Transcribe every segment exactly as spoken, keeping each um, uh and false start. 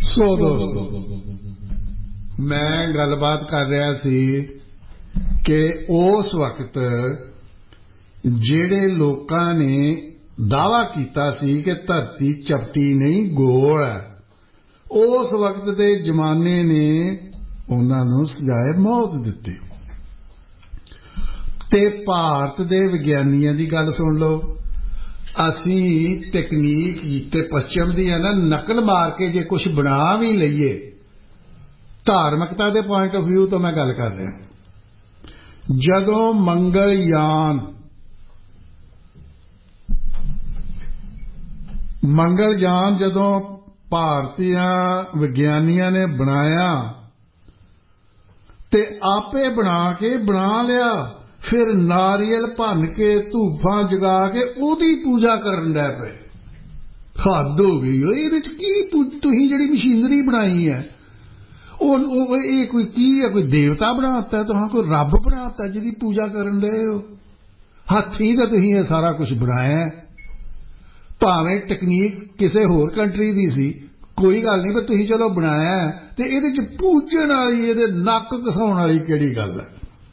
सो दोस्तों, मैं गलबात कर रहा सी कि उस वक्त जेड़े लोकां ने दावा कीता सी कि धरती चपटी नहीं गोल है, उस वक्त दे जमाने ने उन्हां नूं सजाए मौत दित्ती। ते भारत दे विग्यानियां दी गल सुन लो, असी तकनीक ते पश्चिम दी है ना नकल मार के जे कुछ बना भी लईए, धार्मिकता दे पॉइंट ऑफ व्यू तो मैं गल कर रहा। जदों मंगलयान मंगलयान जदों भारतीय विग्यानियां ने बनाया ते आपे बना के बना लिया, फिर नारियल भन के धूफां जगा के ओदी पूजा करन लग पे। हद हो गई। ये की तुसीं जिहड़ी मशीनरी बनाई है ये कोई की है? कोई देवता बनाता है? तुहां कोई रब बनाता है जिहदी पूजा करन लगे हो? हत्थीं तां तुसीं ये सारा कुछ बनाया है, भावें टैक्नीक किसी होर कंट्री दी सी, कोई गल नहीं, पर तुसीं चलो बनाया है ते इहदे च पूजण वाली इहदे नक घसाउण वाली किहड़ी गल है?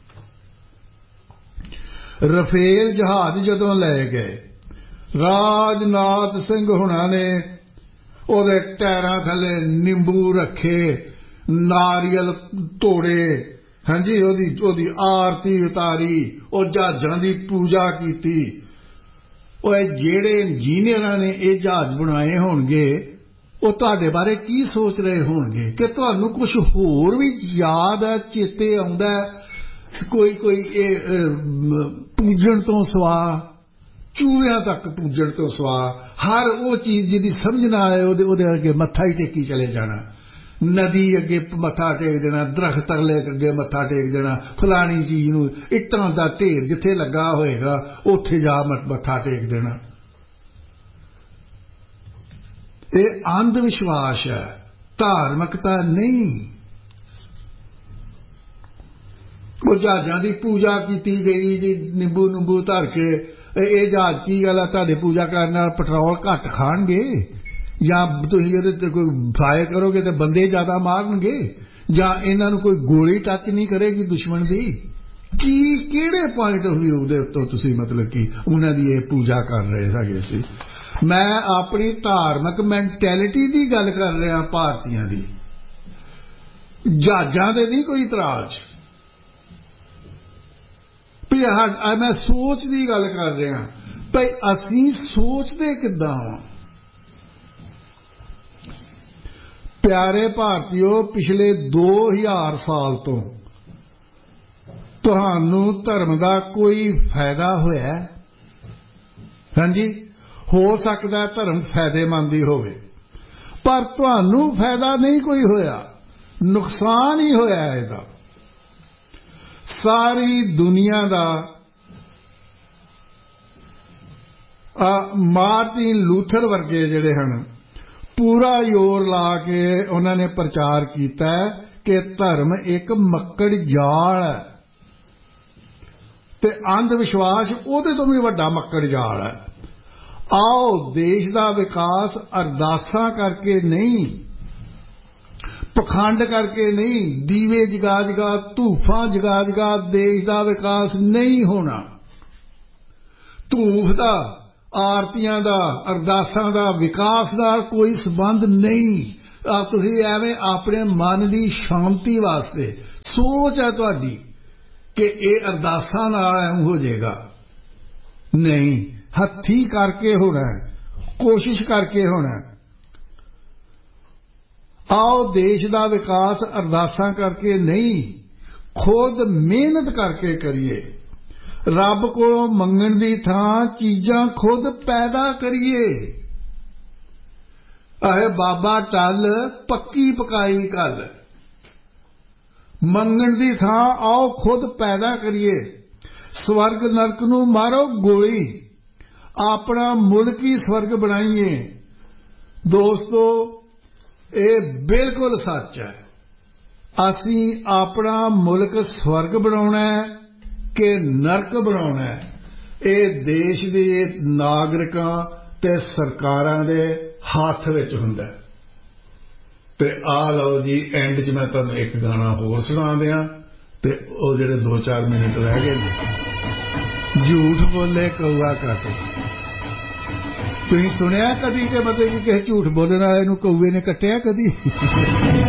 रफेल जहाज जदों ले गए, राजनाथ सिंह हुणां ने ओहदे टायरां थले नींबू रखे, नारियल तोड़े, हाँ जी, ओदी ओदी आरती उतारी, ओ जहाजां दी पूजा कीती। ओए जेड़े इंजीनियरां ने ये जहाज बनाए होणगे ਉਹ ਤੁਹਾਡੇ बारे की सोच रहे होणगे कि ਤੁਹਾਨੂੰ कुछ होर भी याद है, चेते आउंदा कोई कोई पूजण तो सवा, चूहियां तक पूजण तो सवा, हर वो चीज जिहदी समझ ना आए ਉਹਦੇ ਉਹਦੇ अगे मत्था ही टेकी चले जाना, नदी अगे मत्था टेक देना, दरख्त अगले अगे मत्था टेक देना, फलानी चीज नूं इट्टां दा ढेर जिथे लगा होएगा उत्थे जा मत्था टेक देना। ये अंध विश्वास है, धार्मिकता नहीं। वो जहाजां दी पूजा की गई जी, नींबू नूंबू धर के, ये जहाज की गल है? तुहाडे पूजा करन नाल पेट्रोल घट खाणगे या तुसीं इहदे ते कोई फायर करोगे तो बंदे ज्यादा मारनगे, या इन्हां नूं कोई गोली टच नहीं करेगी दुश्मन दी? की किहड़े पॉइंट ऑफ व्यू दे उत्तों तुसीं मतलब कि उन्हां दी ये पूजा कर रहे हैगे सी? मैं अपनी धार्मिक मैंटैलिटी की गल कर रहा, भारतीयों की, जहाजां दे नहीं कोई इतराज। मैं सोच की गल कर रहा भाई, असी सोचते किदां? प्यारे भारतीयों, पिछले दो हजार साल तो तुहानू धर्म का कोई फायदा होया? हाँ जी, हो सकता है धर्म फायदेमंद ही होवे, पर तुहानू फायदा नहीं कोई होया, नुकसान ही होया इहदा। सारी दुनिया दा मार्टिन लूथर वर्गे जिहड़े हन पूरा जोर ला के उन्होंने प्रचार किया कि धर्म एक मक्कड़ जाल है, ते अंधविश्वास उहदे तो भी वड्डा मक्कड़ जाल है। आओ देश का विकास अरदासां करके नहीं, पखंड करके नहीं, दीवे जगा जगा धूफां जगा जगा देश का विकास नहीं होना। धूफ का, आरतियां का, अरदासां का विकास नाल कोई संबंध नहीं। तुसीं एवें अपने मन की शांति वास्ते सोच है तुहाडी कि ये अरदासां नाल ऐ हो जाएगा, नहीं, हथी करके होना है, कोशिश करके होना है। आओ देश का विकास अरदासां करके नहीं, खुद मेहनत करके करिए। रब को मंगण दी थां चीजां खुद पैदा करिए। अहे बाबा टल पक्की पकाई गल, मंगण दी थां आओ खुद पैदा करिए। स्वर्ग नरक नूं मारो गोली, अपना मुल्क ही स्वर्ग बनाइए। दोस्तों, ये बिल्कुल सच है। असी अपना मुल्क स्वर्ग बनाउणा है कि नरक बनाउणा है, ये देश दे नागरिकां ते सरकारां दे हाथ विच हुंदा है। ਤੇ ਆ ਲਓ ਜੀ ਐਂਡ 'ਚ ਮੈਂ ਤੁਹਾਨੂੰ ਇੱਕ ਗਾਣਾ ਹੋਰ ਸੁਣਾ ਦਿਆਂ ਤੇ ਉਹ ਜਿਹੜੇ ਦੋ ਚਾਰ ਮਿੰਟ ਰਹਿ ਗਏ ਨੇ। ਝੂਠ ਬੋਲੇ ਕਊਆ ਕੱਟ। ਤੁਸੀਂ ਸੁਣਿਆ ਕਦੀ ਕਿ ਮਤਲਬ ਕਿ ਕਿਸੇ ਝੂਠ ਬੋਲਣ ਵਾਲੇ ਨੂੰ ਕਊਏ ਨੇ ਕੱਟਿਆ ਕਦੀ?